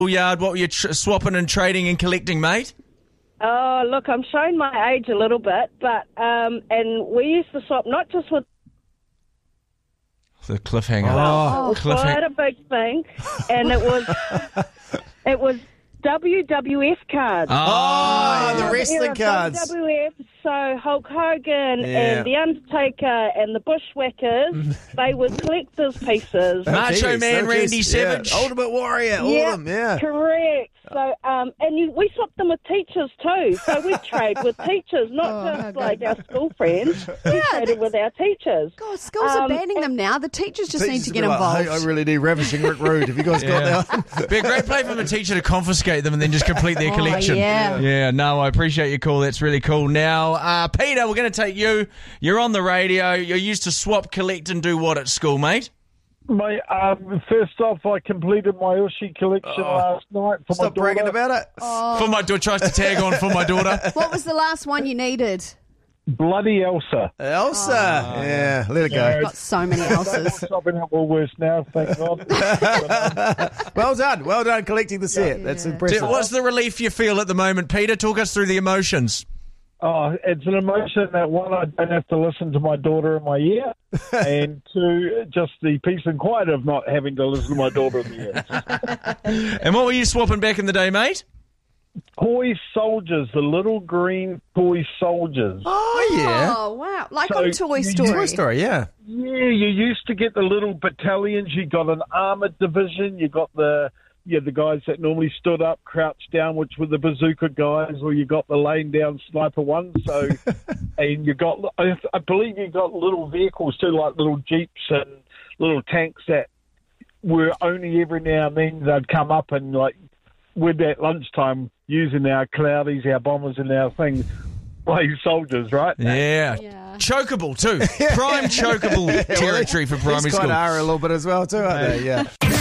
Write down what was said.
yard? What were you swapping and trading and collecting, mate? Oh, look, I'm showing my age a little bit, but and we used to swap not just with The cliffhanger. quite a big thing, and it was WWF cards. The wrestling cards. WWF, so Hulk Hogan and The Undertaker and the Bushwhackers, they were collector's pieces. Macho Man Randy Savage. Ultimate Warrior, all of them, Correct. So, we swapped them with teachers too. So we trade with teachers, not just like our school friends. We traded with our teachers. God, schools are banning them now. The teachers just need to get involved. Hey, I really need Ravishing Rick Rude. Have you guys got that? Be a great play from a teacher to confiscate them and then just complete their collection. Yeah. No, I appreciate your call. That's really cool. Now, Peter, we're going to take you. You're on the radio. You're used to swap, collect, and do what at school, mate? Mate, first off, I completed my Ushi collection last night for my daughter. Stop bragging about it. For my daughter, tries to tag on for my daughter. What was the last one you needed? Bloody Elsa. Elsa. Yeah, let it go. Got so many Elsas. Shopping at Woolworths now, thank God. Well done collecting the set. That's impressive. What's the relief you feel at the moment, Peter? Talk us through the emotions. Oh, it's an emotion that, one, I don't have to listen to my daughter in my ear, and two, just the peace and quiet of not having to listen to my daughter in the ear. And what were you swapping back in the day, mate? Toy soldiers, the little green toy soldiers. Oh, yeah. Oh, wow. Like So on Toy you- Story. Toy Story, yeah. Yeah, you used to get the little battalions. You got an armoured division. You got the guys that normally stood up, crouched down, which were the bazooka guys, or you got the laying down sniper ones. So, and you got, I believe you got little vehicles too, like little jeeps and little tanks that were only every now and then they'd come up and like with that lunchtime using our cloudies, our bombers, and our things. Play soldiers, right? Yeah. Chokeable too. Prime chokeable territory for primary These school. kind of are a little bit as well too, aren't they? Yeah.